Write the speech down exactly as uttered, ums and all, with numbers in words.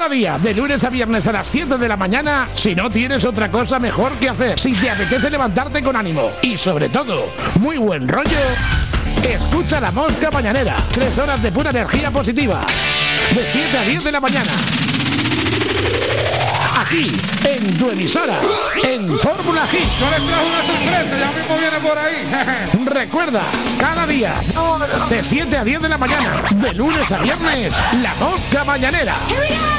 Cada día, de lunes a viernes a las siete de la mañana, si no tienes otra cosa mejor que hacer, si te apetece levantarte con ánimo y sobre todo, muy buen rollo, escucha La Mosca Mañanera. Tres horas de pura energía positiva. De siete a diez de la mañana. Aquí, en tu emisora, en Fórmula Hit. Yo les trajo una sorpresa, ya mismo viene por ahí. Recuerda, cada día, de siete a diez de la mañana, de lunes a viernes, La Mosca Mañanera.